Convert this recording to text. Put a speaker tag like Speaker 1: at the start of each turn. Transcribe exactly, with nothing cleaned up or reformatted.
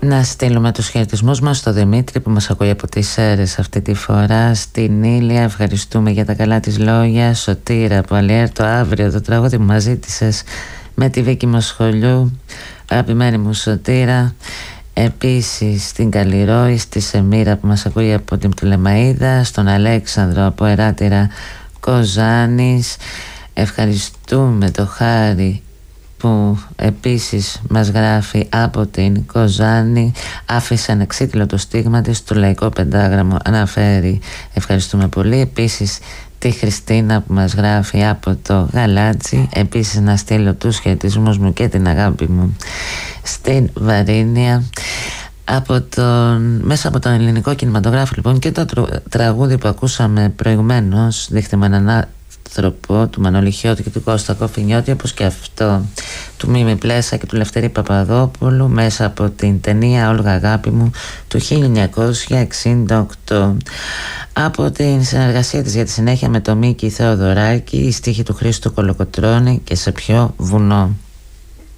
Speaker 1: Να στείλουμε τους χαιρετισμούς μας στο Δημήτρη που μας ακούει από τις Σέρρες αυτή τη φορά. Στην Ήλια, ευχαριστούμε για τα καλά της λόγια. Σωτήρα από Αλιέρτο, αύριο το τραγούδι που μας ζήτησες με τη Βίκη Μοσχολιού. Αγαπημένη μου Σωτήρα. Επίσης στην Καλλιρόη, στη Σεμίρα που μας ακούει από την Πτολεμαΐδα, στον Αλέξανδρο από Εράτηρα Κοζάνης. Ευχαριστούμε το Χάρη που επίσης μας γράφει από την Κοζάνη. Άφησε ανεξίτηλο το στίγμα της, το Λαϊκό Πεντάγραμμο αναφέρει. Ευχαριστούμε πολύ. Επίσης τη Χριστίνα που μας γράφει από το Γαλάτσι. Επίσης να στείλω τους χαιρετισμούς μου και την αγάπη μου στην Βαρίνια. Από τον, μέσα από τον ελληνικό κινηματογράφο λοιπόν, και το τραγούδι που ακούσαμε προηγουμένως, Δείχτε με έναν άνθρωπο, του Μανώλη Χιώτη και του Κώστα Κοφινιώτη, όπως και αυτό του Μίμη Πλέσα και του Λευτέρη Παπαδόπουλου, μέσα από την ταινία Όλγα αγάπη μου του χίλια εννιακόσια εξήντα οκτώ. Από την συνεργασία της για τη συνέχεια με το Μίκη Θεοδωράκη, η στίχη του Χρήστου Κολοκοτρώνη και Σε ποιο βουνό.